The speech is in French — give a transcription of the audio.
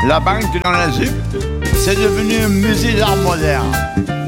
La banque dans la ZUP, c'est devenu un musée d'art moderne.